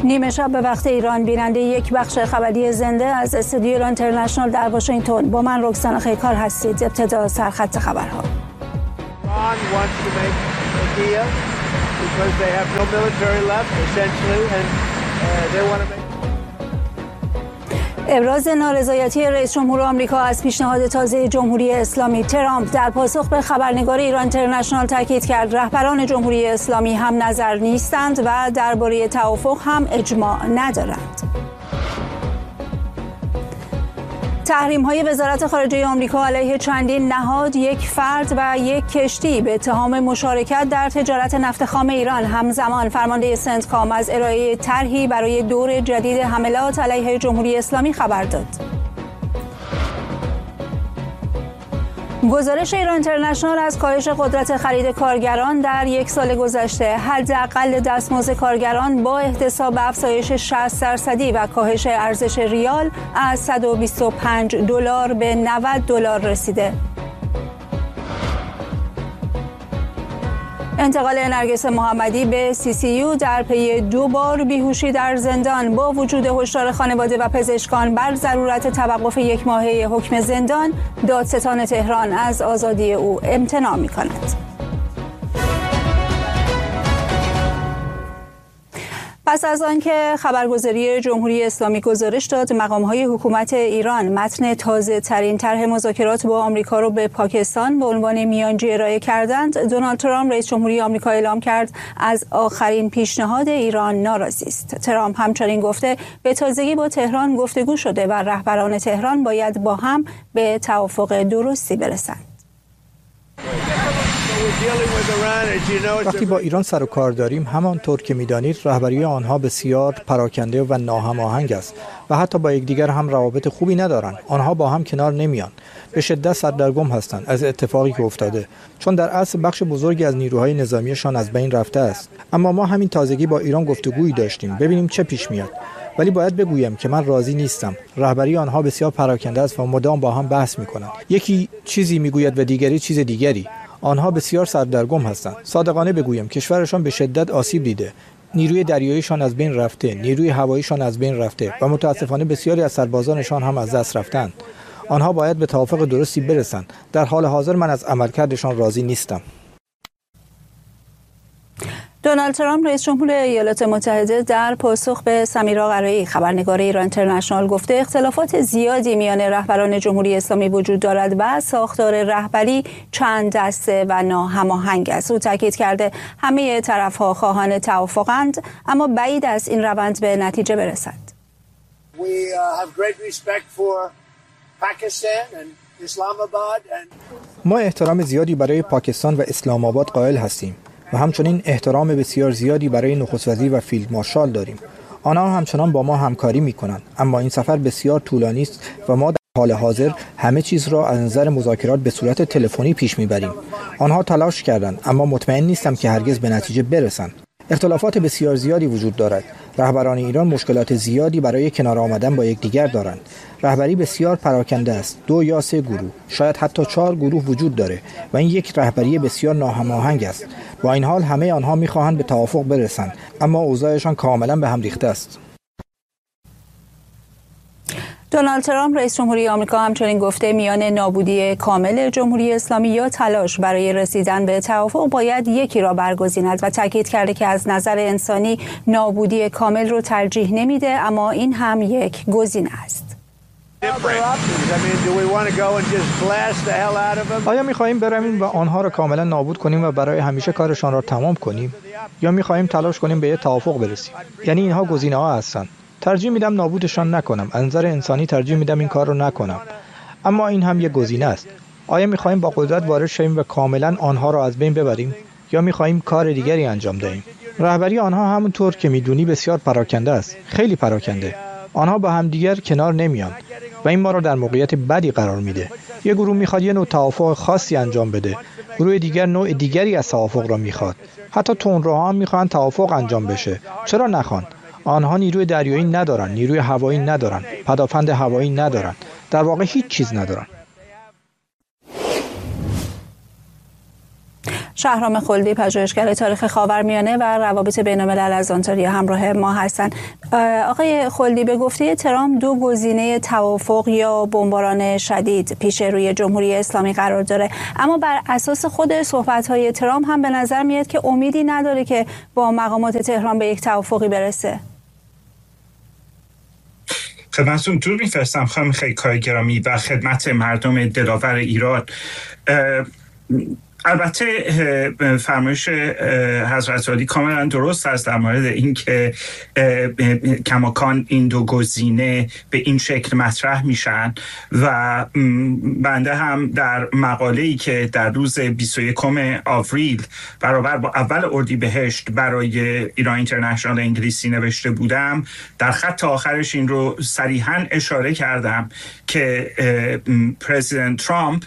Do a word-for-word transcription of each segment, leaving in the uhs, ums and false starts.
نیمه شب به وقت ایران بیننده یک بخش خبری زنده از استودیو ایران اینترنشنال در واشنگتن با من رکسانا خیکار هستید. ابتدا سرخط خبرها. ابراز نارضایتی رئیس جمهور آمریکا از پیشنهاد تازه جمهوری اسلامی. ترامپ در پاسخ به خبرنگار ایران اینترنشنال تاکید کرد رهبران جمهوری اسلامی هم نظر نیستند و درباره توافق هم اجماع ندارند. تحریم‌های وزارت خارجه آمریکا علیه چندین نهاد، یک فرد و یک کشتی به اتهام مشارکت در تجارت نفت خام ایران. همزمان فرمانده سنتکام از ارائه طرحی برای دور جدید حملات علیه جمهوری اسلامی خبر داد. گزارش ایران اینترنشنال از کاهش قدرت خرید کارگران در یک سال گذشته. حداقل دستمزد کارگران با احتساب افزایش شصت درصدی و کاهش ارزش ریال از صد و بیست و پنج دلار به نود دلار رسیده. انتقال نرگس محمدی به سی سی یو در پی دو بار بیهوشی در زندان. با وجود هشدار خانواده و پزشکان بر ضرورت توقف یک ماهه حکم زندان، دادستان تهران از آزادی او امتناع می‌کند. پس از آنکه خبرگزاری جمهوری اسلامی گزارش داد مقام‌های حکومت ایران متن تازه ترین طرح مذاکرات با آمریکا را به پاکستان به عنوان میانجی ارائه کردند، دونالد ترامپ رئیس جمهوری آمریکا اعلام کرد از آخرین پیشنهاد ایران ناراضی است. ترامپ همچنین گفته به تازگی با تهران گفتگو شده و رهبران تهران باید با هم به توافق درستی برسند. وقتی با ایران سر و کار داریم، همانطور که می‌دانید رهبری آنها بسیار پراکنده و ناهماهنگ است و حتی با یکدیگر هم روابط خوبی ندارند. آنها با هم کنار نمیان، به شدت سردرگم هستند از اتفاقی که افتاده، چون در اصل بخش بزرگی از نیروهای نظامیشان از بین رفته است. اما ما همین تازگی با ایران گفتگویی داشتیم، ببینیم چه پیش میاد. ولی باید بگویم که من راضی نیستم. رهبری آنها بسیار پراکنده است و مدام با هم بحث می‌کنند. یکی چیزی میگوید و دیگری چیز دیگری. آنها بسیار سردرگم هستند. صادقانه بگویم کشورشان به شدت آسیب دیده. نیروی دریاییشان از بین رفته، نیروی هواییشان از بین رفته و متاسفانه بسیاری از سربازانشان هم از دست رفتند. آنها باید به توافق درستی برسند. در حال حاضر من از عملکردشان راضی نیستم. دونالد ترامپ رئیس جمهور ایالات متحده در پاسخ به سمیرا قرایی خبرنگار ایران اینترنشنال گفته اختلافات زیادی میان رهبران جمهوری اسلامی وجود دارد و ساختار رهبری چند دسته و ناهماهنگ است. او تاکید کرده همه طرف‌ها خواهان توافقند، اما بعید است این روند به نتیجه برسد. ما احترام زیادی برای پاکستان و اسلام آباد قائل هستیم و همچنین احترام بسیار زیادی برای نخست وزیر و فیلد مارشال داریم. آنها همچنان با ما همکاری می‌کنند، اما این سفر بسیار طولانی است و ما در حال حاضر همه چیز را از نظر مذاکرات به صورت تلفنی پیش می‌بریم. آنها تلاش کردند، اما مطمئن نیستم که هرگز به نتیجه برسند. اختلافات بسیار زیادی وجود دارد. رهبران ایران مشکلات زیادی برای کنار آمدن با یکدیگر دارند. رهبری بسیار پراکنده است. دو یا سه گروه، شاید حتی چهار گروه وجود داره و این یک رهبری بسیار ناهماهنگ است. با این حال همه آنها می‌خواهند به توافق برسند، اما اوضاعشان کاملا به هم ریخته است. دونالد ترامپ رئیس جمهوری آمریکا همچنین گفته میان نابودی کامل جمهوری اسلامی یا تلاش برای رسیدن به توافق باید یکی را برگزیند و تاکید کرده که از نظر انسانی نابودی کامل رو ترجیح نمیده، اما این هم یک گزینه است. آیا می‌خواهیم برویم و آنها را کاملا نابود کنیم و برای همیشه کارشان را تمام کنیم، یا می‌خواهیم تلاش کنیم به یک توافق برسیم؟ یعنی اینها گزینه‌ها هستند. ترجیح میدم نابودشان نکنم. از نظر انسانی ترجیح میدم این کار رو نکنم، اما این هم یک گزینه است. آیا می‌خواهیم با قدرت وارد شویم و کاملا آنها را از بین ببریم، یا می‌خواهیم کار دیگری انجام دهیم؟ رهبری آنها همونطور که می‌دونی بسیار پراکنده است، خیلی پراکنده. آنها با همدیگر کنار نمیان و این ما را در موقعیت بدی قرار میده. یک گروه میخواد یه نوع توافق خاصی انجام بده، گروه دیگر نوع دیگری از توافق را میخواد. حتی تندروها هم میخوان توافق انجام بشه. چرا نخوان؟ آنها نیروی دریایی ندارن، نیروی هوایی ندارن، پدافند هوایی ندارن، در واقع هیچ چیز ندارن. شهرام خلدی، پژوهشگر تاریخ خاورمیانه و روابط بین‌الملل از آنتاریا همراه ما هستند. آقای خلدی، به گفته ترامپ دو گزینه توافق یا بمباران شدید پیش روی جمهوری اسلامی قرار داره، اما بر اساس خود صحبت‌های ترامپ هم به نظر میاد که امیدی نداره که با مقامات تهران به یک توافقی برسه. خدمتتون دور میفرستم خانم خیلی کار گرامی و خدمت مردم دلاور ایران. البته فرمایش حضرت عالی کاملا درست است در مورد اینکه کماکان این دو گزینه به این شکل مطرح میشن و بنده هم در مقاله‌ای که در روز بیست و یکم آوریل برابر با اول اردیبهشت برای ایران اینترنشنال انگلیسی نوشته بودم، در خط آخرش این رو صریحاً اشاره کردم که پرزیدنت ترامپ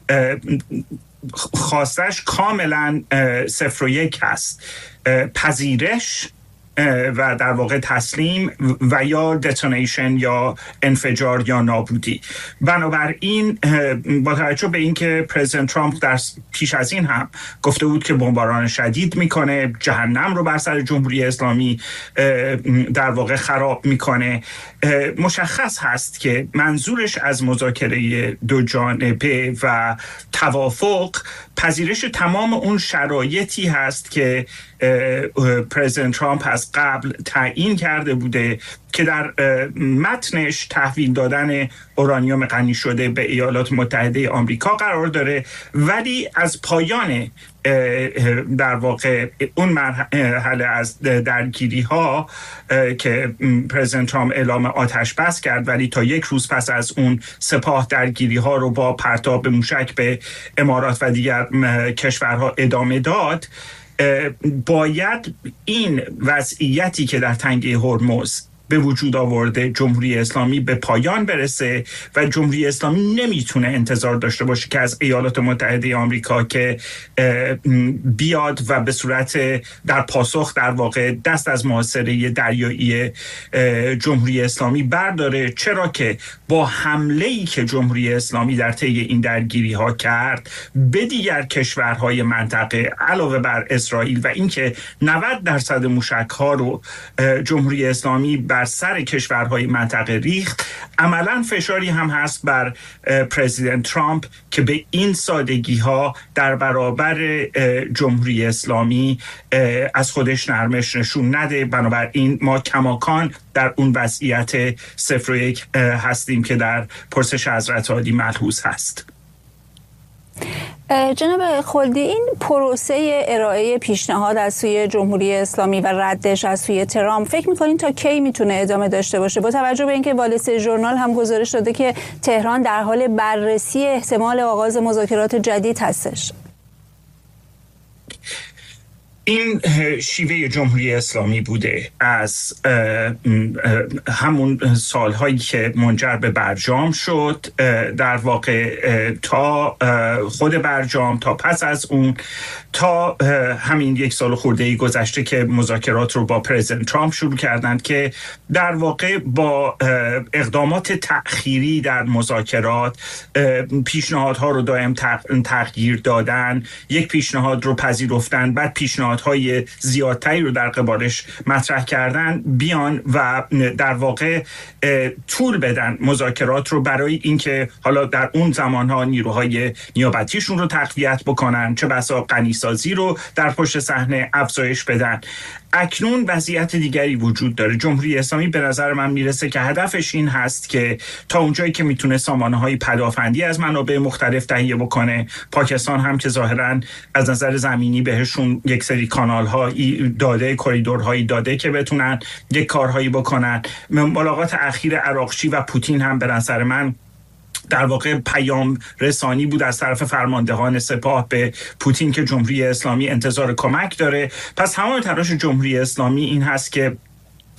خواستش کاملا صفر و یک هست، پذیرش و در واقع تسلیم و یا دتونیشن یا انفجار یا نابودی. بنابراین با توجه به اینکه پرزیدنت ترامپ در پیش از این هم گفته بود که بمباران شدید میکنه، جهنم رو بر سر جمهوری اسلامی در واقع خراب میکنه، مشخص هست که منظورش از مذاکره دو جانبه و توافق پذیرش تمام اون شرایطی هست که پرزیدنت ترامپ از قبل تعیین کرده بوده که در متنش تحویل دادن اورانیوم غنی شده به ایالات متحده آمریکا قرار داره، ولی از پایان در واقع اون مرحله از درگیری ها که پرزیدنت ترامپ اعلام آتش بس کرد، ولی تا یک روز پس از اون سپاه درگیری ها رو با پرتاب موشک به امارات و دیگر کشورها ادامه داد، باید این وضعیتی که در تنگه هرمز به وجود آورده جمهوری اسلامی به پایان برسه و جمهوری اسلامی نمیتونه انتظار داشته باشه که از ایالات متحده آمریکا که بیاد و به صورت در پاسخ در واقع دست از محاصره دریایی جمهوری اسلامی برداره، چرا که با حمله‌ای که جمهوری اسلامی در طی این درگیری ها کرد به دیگر کشورهای منطقه علاوه بر اسرائیل و اینکه نود درصد موشک ها رو جمهوری اسلامی بر سر کشورهای منطقه ریخت، عملاً فشاری هم هست بر پرزیدنت ترامپ که به این سادگی ها در برابر جمهوری اسلامی از خودش نرمش نشون نده. بنابراین ما کماکان در اون وضعیت صفر و یک هستیم که در پرسش حضرت عالی ملحوظ هست. جناب خلدی، این پروسه ارائه پیشنهاد از سوی جمهوری اسلامی و ردش از سوی ترامپ فکر می‌کنین تا کی میتونه ادامه داشته باشه، با توجه به اینکه وال استریت ژورنال هم گزارش داده که تهران در حال بررسی احتمال آغاز مذاکرات جدید هستش؟ این شیوه جمهوری اسلامی بوده از همون سالهایی که منجر به برجام شد، در واقع تا خود برجام، تا پس از اون، تا همین یک سال خورده گذشته که مذاکرات رو با پرزیدنت ترامپ شروع کردند که در واقع با اقدامات تأخیری در مذاکرات پیشنهادها رو دائم تغییر دادن، یک پیشنهاد رو پذیرفتن، بعد پیشنهادهای زیادتری رو در قبالش مطرح کردن، بیان و در واقع طول بدن مذاکرات رو برای اینکه حالا در اون زمانها نیروهای نیابتیشون رو تقویت بکنن، چه بسا غنیسازی رو در پشت صحنه افزایش بدن. اکنون وضعیت دیگری وجود داره. جمهوری اسلامی به نظر من میرسه که هدفش این هست که تا اونجایی که میتونه سامانه‌های پدافندی از منابع مختلف تهیه بکنه. پاکستان هم که ظاهراً از نظر زمینی بهشون یک سری کانال‌هایی داده، کریدورهایی داده که بتونن یک کارهایی بکنن. ملاقات اخیر عراقچی و پوتین هم به نظر من در واقع پیام رسانی بود از طرف فرماندهان سپاه به پوتین که جمهوری اسلامی انتظار کمک داره. پس تمام تلاش جمهوری اسلامی این هست که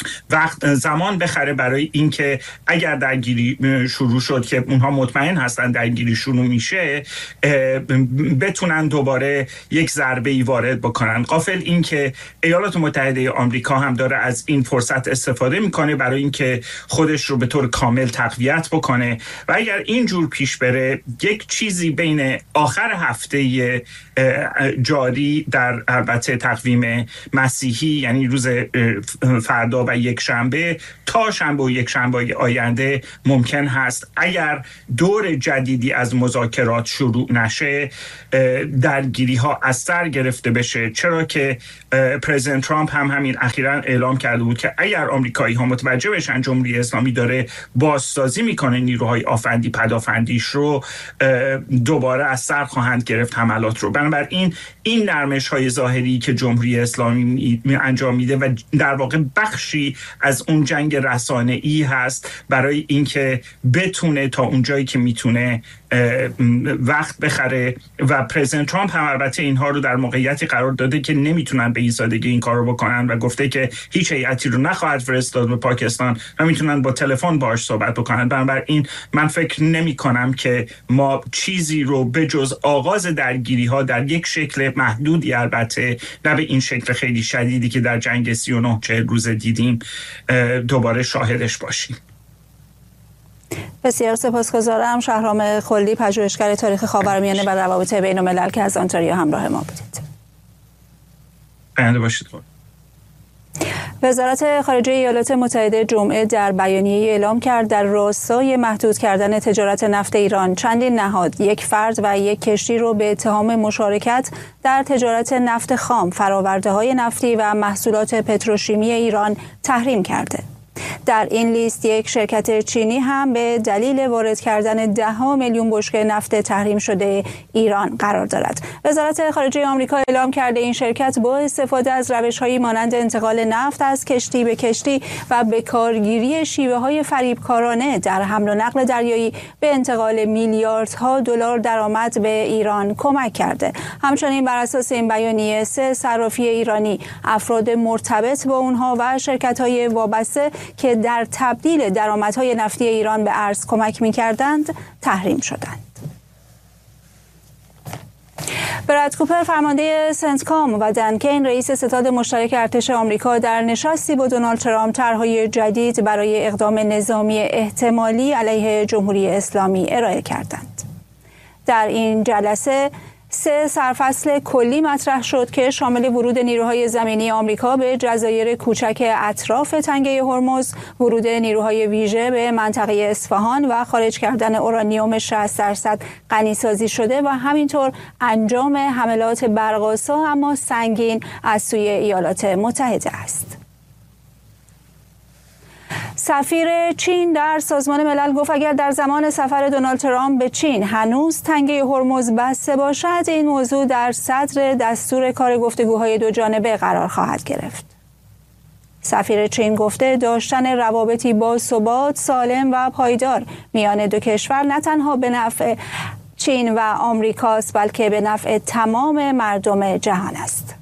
وقت زمان بخره برای اینکه اگر درگیری شروع شد که اونها مطمئن هستن درگیری شروع میشه بتونن دوباره یک ضربه‌ای وارد بکنن. غافل اینکه ایالات متحده آمریکا هم داره از این فرصت استفاده میکنه برای اینکه خودش رو به طور کامل تقویت بکنه و اگر اینجور پیش بره یک چیزی بین آخر هفته جاری در البته تقویم مسیحی یعنی روز فردا و یک شنبه تا شنبه و یک شنبه آینده ممکن هست اگر دور جدیدی از مذاکرات شروع نشه درگیری ها از سر گرفته بشه، چرا که پرزیدنت ترامپ هم همین اخیراً اعلام کرده بود که اگر آمریکایی ها متوجه بشن جمهوری اسلامی داره بازسازی میکنه نیروهای آفندی پدافندیش رو دوباره از سر خواهند گرفت حملات رو. بنابراین این نرمش های ظاهری که جمهوری اسلامی انجام میده و در واقع بخشی از اون جنگ رسانه‌ای هست برای اینکه بتونه تا اونجایی که میتونه وقت بخره و پرزیدنت ترامپ هم البته اینها رو در موقعیتی قرار داده که نمیتونن به این سادگی این کار رو بکنن و گفته که هیچ هیئتی رو نخواهد فرستاد به پاکستان و میتونن با تلفن باهاش صحبت بکنن. بنابراین من فکر نمی کنم که ما چیزی رو به جز آغاز درگیری ها در یک شکل محدودی البته نه به این شکل خیلی شدیدی که در جنگ سی و نه چهل روز دیدیم دوباره شاهدش باشیم. بسیار سپاسگزارم. شهرام خلدی، پژوهشگر تاریخ خاورمیانه و روابط بین الملل که از آنتاریو همراه ما بودید. بنده باشید. وزارت خارجه ایالات متحده جمعه در بیانیه اعلام کرد در راستای محدود کردن تجارت نفت ایران چندین نهاد یک فرد و یک کشتی رو به اتهام مشارکت در تجارت نفت خام، فرآورده‌های نفتی و محصولات پتروشیمی ایران تحریم کرده. در این لیست یک شرکت چینی هم به دلیل وارد کردن ده ها میلیون بشکه نفت تحریم شده ایران قرار دارد. وزارت خارجه آمریکا اعلام کرده این شرکت با استفاده از روش‌هایی مانند انتقال نفت از کشتی به کشتی و به کارگیری شیوه‌های فریبکارانه در حمل و نقل دریایی به انتقال میلیاردها دلار درآمد به ایران کمک کرده. همچنین بر اساس این بیانیه سه صرافی ایرانی، افراد مرتبط با اونها و شرکت‌های وابسته که در تبدیل درآمدهای نفتی ایران به ارز کمک می‌کردند تحریم شدند. براد کوپر، فرمانده سنتکام، و دن کین، رئیس ستاد مشترک ارتش آمریکا، در نشستی با دونالد ترامپ طرح‌های جدید برای اقدام نظامی احتمالی علیه جمهوری اسلامی ارائه کردند. در این جلسه سه سرفصل کلی مطرح شد که شامل ورود نیروهای زمینی آمریکا به جزایر کوچک اطراف تنگه هرمز، ورود نیروهای ویژه به منطقه اصفهان و خارج کردن اورانیوم شصت درصد غنی‌سازی شده و همینطور انجام حملات برق‌آسا اما سنگین از سوی ایالات متحده است. سفیر چین در سازمان ملل گفت اگر در زمان سفر دونالد ترامپ به چین هنوز تنگه هرمز بسته باشد، این موضوع در صدر دستور کار گفتگوهای دو جانبه قرار خواهد گرفت. سفیر چین گفته داشتن روابطی با ثبات، سالم و پایدار میان دو کشور نه تنها به نفع چین و آمریکاست بلکه به نفع تمام مردم جهان است.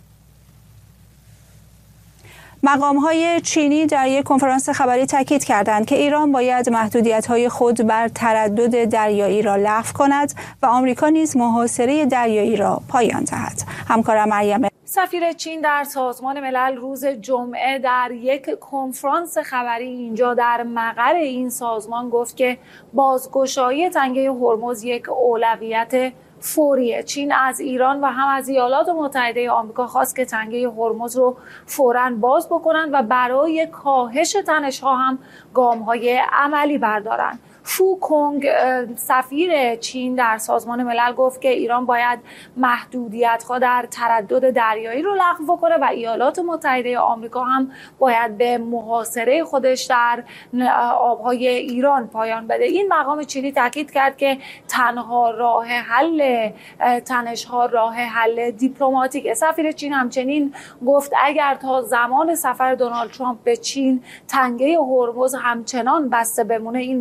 مقام‌های چینی در یک کنفرانس خبری تاکید کردند که ایران باید محدودیت‌های خود بر تردد دریایی را لغو کند و آمریکا نیز محاصره دریایی را پایان دهد. همکارم مریم. سفیر چین در سازمان ملل روز جمعه در یک کنفرانس خبری اینجا در مقر این سازمان گفت که بازگشایی تنگه هرمز یک اولویت فوریه. چین از ایران و هم از ایالات متحده آمریکا خواست که تنگه هرمز رو فوراً باز بکنن و برای کاهش تنش‌ها هم گام‌های عملی بردارن. فو کونگ، سفیر چین در سازمان ملل، گفت که ایران باید محدودیت‌ها در تردد دریایی رو لغو کنه و ایالات متحده آمریکا هم باید به محاصره خودش در آب‌های ایران پایان بده. این مقام چینی تاکید کرد که تنها راه حل تنش‌ها راه حل دیپلماتیکه. سفیر چین همچنین گفت اگر تا زمان سفر دونالد ترامپ به چین تنگه هرمز همچنان بسته بمونه، این موضوع به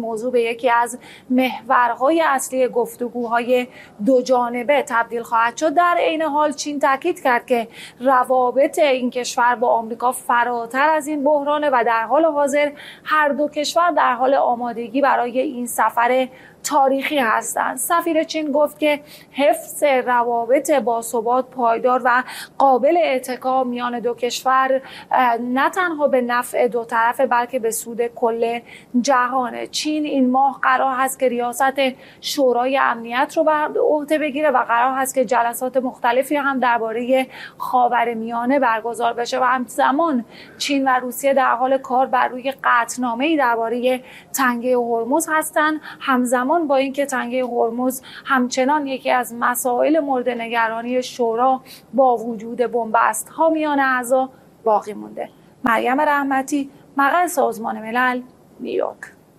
یکی از محورهای اصلی گفتگوهای دو جانبه تبدیل خواهد شد. در عین حال چین تاکید کرد که روابط این کشور با آمریکا فراتر از این بحرانه و در حال حاضر هر دو کشور در حال آمادگی برای این سفر تاریخی هستند. سفیر چین گفت که حفظ روابط باثبات، پایدار و قابل اتکا میان دو کشور نه تنها به نفع دو طرفه بلکه به سود کل جهانه. چین این ماه قرار هست که ریاست شورای امنیت رو بر عهده بگیره و قرار هست که جلسات مختلفی هم درباره خاورمیانه برگزار بشه و همزمان چین و روسیه در حال کار بر روی قطعنامه‌ای درباره تنگه هرمز هستند. همزمان با اینکه تنگه هرمز همچنان یکی از مسائل مورد نگرانی شورا با وجود بنبست‌ها میان اعضا باقی مونده. مریم رحمتی، مقر سازمان ملل، نیویورک.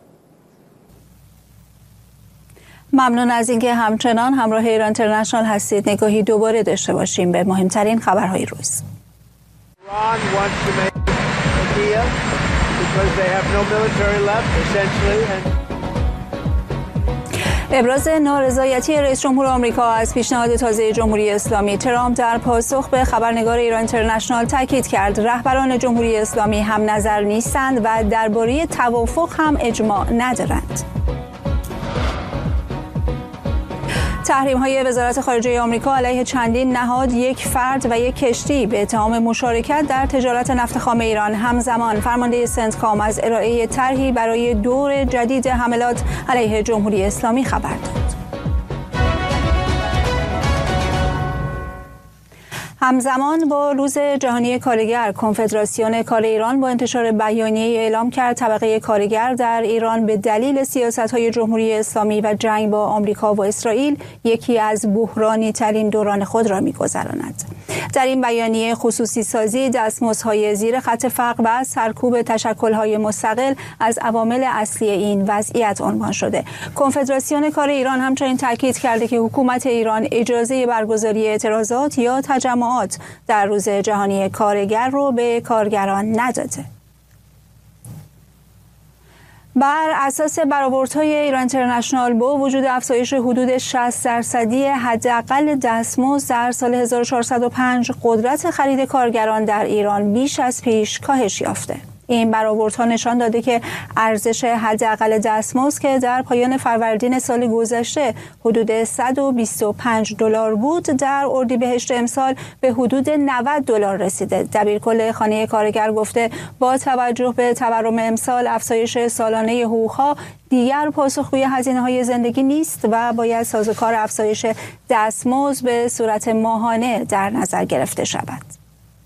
ممنون از اینکه همچنان همراه ایران اینترنشنال هستید. نگاهی دوباره داشته باشیم به مهمترین خبرهای روز. ابراز نارضایتی رئیس جمهور آمریکا از پیشنهاد تازه جمهوری اسلامی. ترامپ در پاسخ به خبرنگار ایران اینترنشنال تاکید کرد رهبران جمهوری اسلامی هم نظر نیستند و درباره توافق هم اجماع ندارند. تحریم‌های وزارت خارجه آمریکا علیه چندین نهاد، یک فرد و یک کشتی به اتهام مشارکت در تجارت نفت خام ایران. همزمان فرمانده سنتکام از ارائه طرحی برای دور جدید حملات علیه جمهوری اسلامی خبر داد. همزمان با روز جهانی کارگر، کنفدراسیون کار ایران با انتشار بیانیه اعلام کرد طبقه کارگر در ایران به دلیل سیاست‌های جمهوری اسلامی و جنگ با آمریکا و اسرائیل یکی از بحرانی ترین دوران خود را می‌گذراند. در این بیانیه خصوصی سازی دستمزدهای زیر خط فقر و سرکوب تشکل‌های مستقل از عوامل اصلی این وضعیت عنوان شده. کنفدراسیون کار ایران همچنین تاکید کرده که حکومت ایران اجازه برگزاری اعتراضات یا تجمعات در روز جهانی کارگر رو به کارگران نداده. بر اساس برآوردهای ایران اینترنشنال با وجود افزایش حدود شصت درصدی حداقل دستمزد در سال هزار و چهارصد و پنج، قدرت خرید کارگران در ایران بیش از پیش کاهش یافته. این برآوردها نشان داده که ارزش حداقل دستمزد که در پایان فروردین سال گذشته حدود صد و بیست و پنج دلار بود، در اردیبهشت امسال به حدود نود دلار رسیده. دبیرکل خانه کارگر گفته با توجه به تورم امسال، افزایش سالانه حقوق‌ها دیگر پاسخگوی هزینه‌های زندگی نیست و باید سازوکار افزایش دستمزد به صورت ماهانه در نظر گرفته شود.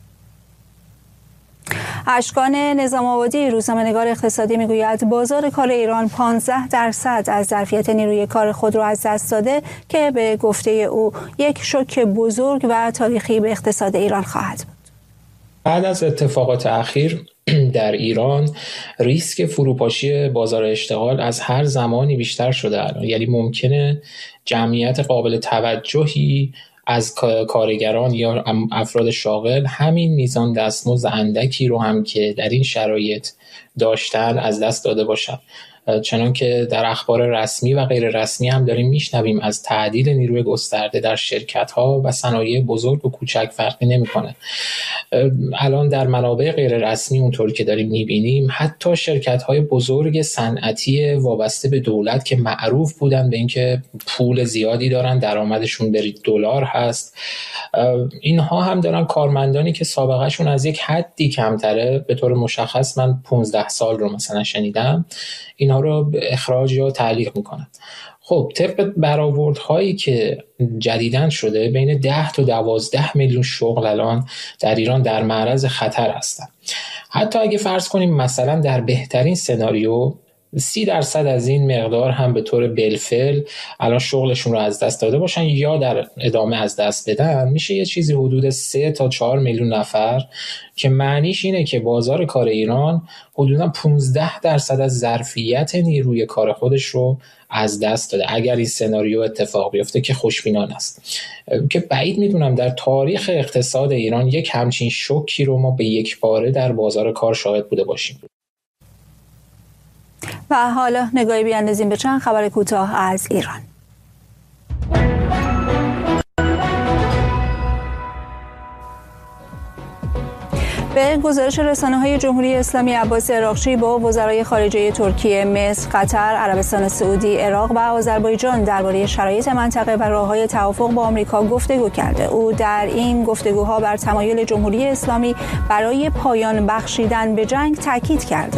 اشکان نظام آبادی، روزنامه‌نگار اقتصادی، میگوید بازار کار ایران پانزده درصد از ظرفیت نیروی کار خود را از دست داده که به گفته او یک شوک بزرگ و تاریخی به اقتصاد ایران خواهد بود. بعد از اتفاقات اخیر در ایران ریسک فروپاشی بازار اشتغال از هر زمانی بیشتر شده الان. یعنی ممکنه جمعیت قابل توجهی از کارگران یا افراد شاغل همین میزان دستمزد اندکی رو هم که در این شرایط داشتن از دست داده باشن. چنان که در اخبار رسمی و غیر رسمی هم داریم میشنویم از تعدیل نیروی گسترده در شرکت‌ها و صنایع بزرگ و کوچک فرقی نمی‌کنه. الان در منابع غیر رسمی اونطور که داریم می‌بینیم حتی شرکت‌های بزرگ صنعتی وابسته به دولت که معروف بودن به اینکه پول زیادی دارن، درآمدشون به دلار هست، اینها هم دارن کارمندانی که سابقهشون از یک حدی کمتره، به طور مشخص من پانزده سال رو مثلا شنیدم، اینها رو اخراج یا تعلیق میکنن. خب طبق برآوردهایی که جدیداً شده بین ده تا دوازده میلیون شغل الان در ایران در معرض خطر هستن. حتی اگه فرض کنیم مثلا در بهترین سناریو سی درصد از این مقدار هم به طور بالفعل الان شغلشون رو از دست داده باشن یا در ادامه از دست بدن، میشه یه چیزی حدود سه تا چهار میلیون نفر که معنیش اینه که بازار کار ایران حدوداً پانزده درصد از ظرفیت نیروی کار خودش رو از دست داده اگر این سناریو اتفاق بیفته که خوشبینانه است. که بعید میدونم در تاریخ اقتصاد ایران یک همچین شوکی رو ما به یک باره در بازار کار شاهد بوده باشیم. و حالا نگاهی بیاندازیم به چند خبر کوتاه از ایران. به گزارش رسانه‌های جمهوری اسلامی، عباس عراقچی با وزرای خارجه ترکیه، مصر، قطر، عربستان سعودی، عراق و آذربایجان درباره شرایط منطقه و راه‌های توافق با آمریکا گفتگو کرده. او در این گفتگوها بر تمایل جمهوری اسلامی برای پایان بخشیدن به جنگ تاکید کرده.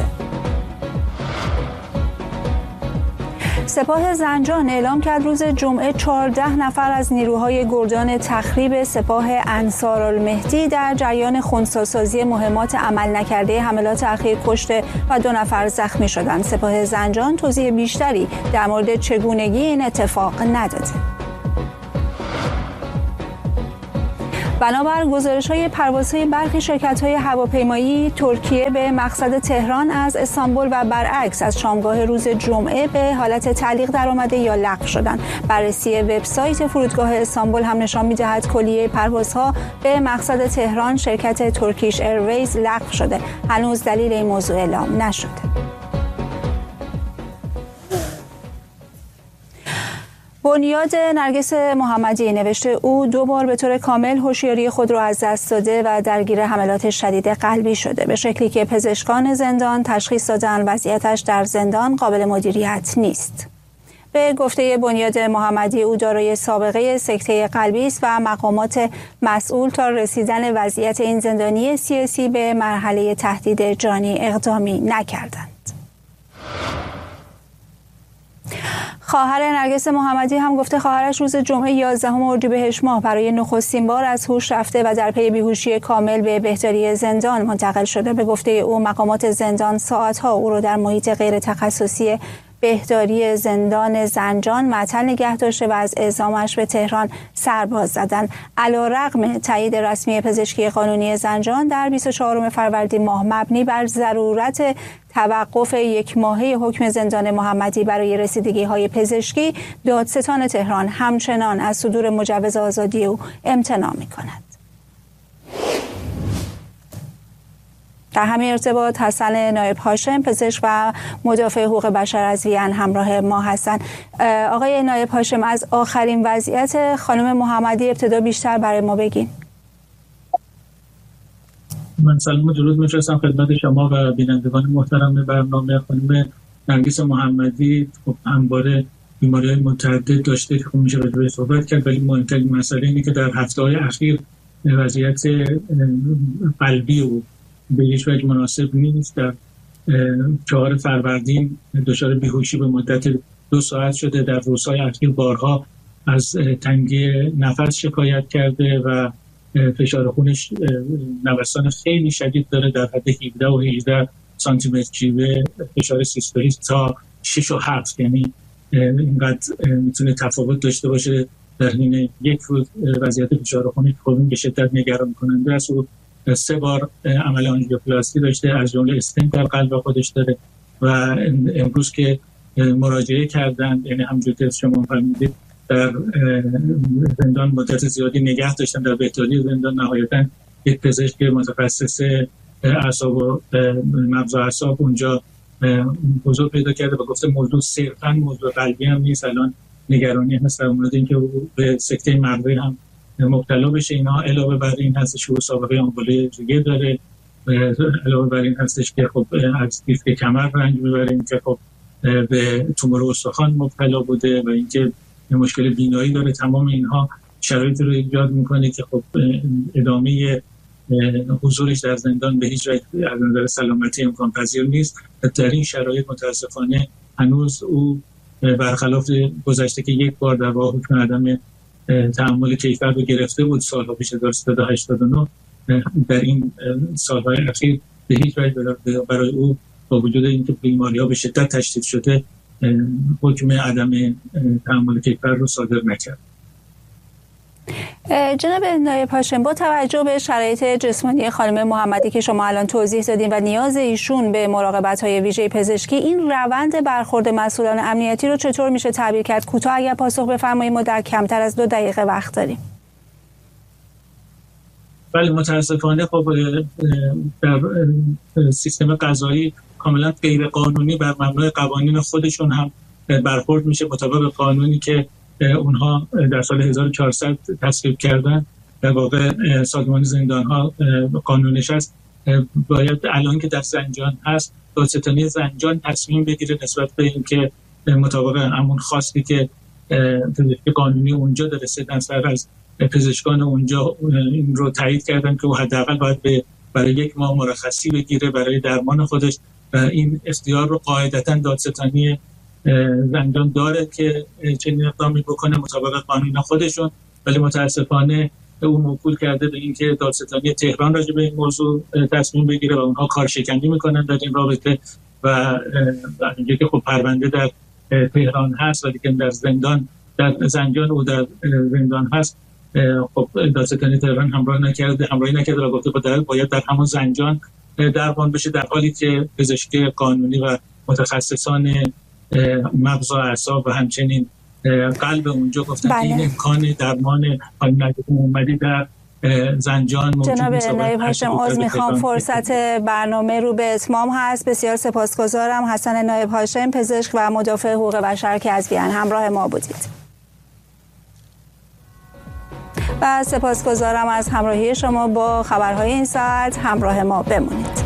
سپاه زنجان اعلام کرد روز جمعه چهارده نفر از نیروهای گردان تخریب سپاه انصارالمهدی در جریان خنثی‌سازی مهمات عمل نکرده حملات اخیر کشته و دو نفر زخمی شدند. سپاه زنجان توضیح بیشتری در مورد چگونگی این اتفاق نداده. بنابر گزارش‌های پروازهای برخی شرکت‌های هواپیمایی ترکیه به مقصد تهران از استانبول و برعکس از شامگاه روز جمعه به حالت تعلیق درآمده یا لغو شدند. بررسی وبسایت فرودگاه استانبول هم نشان می‌دهد کلیه پروازها به مقصد تهران شرکت ترکیش ایرویز لغو شده. هنوز دلیل این موضوع اعلام نشده. بنیاد نرگس محمدی نوشته او دو بار به طور کامل هوشیاری خود را از دست داده و درگیر حملات شدید قلبی شده، به شکلی که پزشکان زندان تشخیص دادن وضعیتش در زندان قابل مدیریت نیست. به گفته بنیاد محمدی او دارای سابقه سکته قلبی است و مقامات مسئول تا رسیدن وضعیت این زندانی سیاسی به مرحله تهدید جانی اقدامی نکردند. خواهر نرگس محمدی هم گفته خواهرش روز جمعه یازدهم اردیبهشت ماه برای نخستین بار از هوش رفته و در پی بیهوشی کامل به بهداری زندان منتقل شده. به گفته او مقامات زندان ساعتها او را در محیط غیر تخصصی بهداری زندان زنجان معطل نگه داشته و از اعزامش به تهران سرباز زدند. علیرغم تایید رسمی پزشکی قانونی زنجان در بیست و چهارم فروردین ماه مبنی بر ضرورت توقف یک ماهه حکم زندان محمدی برای رسیدگی‌های پزشکی، دادستان تهران همچنان از صدور مجوز آزادی او امتناع می‌کند. در همین ارتباط حسن نایب هاشم پزشک و مدافع حقوق بشر از وین همراه ما هستند. آقای نایب هاشم، از آخرین وضعیت خانم محمدی ابتدا بیشتر برای ما بگین. من سلام و درود می‌فرستم خدمت شما و بینندگان محترم برنامه. خانم نرگس محمدی خب همواره بیماری‌های متعدد داشته که خب میشه راجع بهش صحبت کرد، ولی مهمترین مسئله اینه که در هفته‌های اخیر وضعیت قلبی او به هیچ وجه مناسب نیست. در چهار فروردین دچار بیهوشی به مدت دو ساعت شده. در روزهای اخیر بارها از تنگی نفس شکایت کرده و فشار خونش نوسان خیلی شدید داره، در حد هفده و هجده سانتی متر جیوه فشار سیستولیک تا شش و هفت، یعنی اینقدر میتونه تفاوت داشته باشه در حین یک روز. وضعیت فشار خونش خب به شدت نگران کننده است. او سه بار عمل آنژیوپلاستی داشته، از جمله استنت در قلب خودش داره و امروز که مراجعه کردن، یعنی همونجور که شما فهمیدید در زندان مدت زیادی نگه داشتن در بهداری زندان، نهایتاً یک پزشک متخصص اعصاب و مغز و اعصاب اونجا حضور پیدا کرده و گفته موضوع صرفاً موضوع قلبی هم نیست، الان نگرانی هست در مورد اینکه به سکته مغزی هم مبتلا بشه. اینا علاوه بر این هستش که سابقه آمبولی ریه داره، علاوه بر این هستش که خب از دیسک کمر رنج میبره، اینکه خب به تومور استخوان مبتلا بوده و اینکه مشکل بینایی داره. تمام اینها شرایطی رو ایجاد میکنه که خب ادامه حضورش در زندان به هیچ وجه از نظر سلامتی امکان پذیر نیست. در این شرایط متاسفانه هنوز او برخلاف گذشته که یک بار در واقع حکم عدم تحمل کیفر رو گرفته بود سالها پیش هزار و سیصد و هشتاد و نه، در این سالهای اخیر به هیچ وجه برای او با وجود اینکه بیماری‌ها به شدت تشدید شده حکم عدم تحمل کیفر رو صادر نکرد. جناب نایب هاشم، با توجه به شرایط جسمانی خانم محمدی که شما الان توضیح دادین و نیاز ایشون به مراقبت‌های ویژه پزشکی، این روند برخورد مسئولان امنیتی رو چطور میشه تعبیر کرد؟ کوتاه اگر پاسخ بفرمایید، ما در کمتر از دو دقیقه وقت داریم. ولی متاسفانه خب در سیستم قضایی کاملا غیر قانونی بر مبنای قوانین خودشون هم برخورد میشه، مطابق قانونی که اونها در سال هزار و چهارصد تصویب کردن. در واقع سازمان زندان‌ها قانونش هست، باید الان که در زنجان هست دادستانی زنجان تصمیم بگیره نسبت به اینکه مطابق همون خواستی که پزشک قانونی اونجا داره، سه نفر از پزشکان اونجا این رو تایید کردن که حداقل باید به برای یک ماه مرخصی بگیره برای درمان خودش. این اختیار رو قاعدتاً دادستانی زنجان داره که چنین اقدامی بکنه مطابق قانون خودشون، ولی متاسفانه او موکول کرده به اینکه دادستانی تهران راجع به این موضوع تصمیم بگیره و اونها کارشکنی میکنن در این رابطه و اینجا که خب پرونده در تهران هست ولی که در زندان در زنجان او در زندان هست، خب دادستانی تهران همراه نکرده همراهی نکرده و گفته باید باید در همون زنجان درمان بشه، در حالی که پزشکی قانونی و متخصصان مغز و اعصاب و همچنین قلب اونجا گفتن بله. که این امکان درمان خانم نجیب محمدی در زنجان موجود نیست. جناب نایب هاشم عذر میخوام، فرصت برنامه رو به اتمام هست. بسیار سپاسگزارم. حسن نایب هاشم، پزشک و مدافع حقوق بشر که از وین همراه ما بودید و سپاسگزارم از همراهی شما با خبرهای این ساعت. همراه ما بمونید.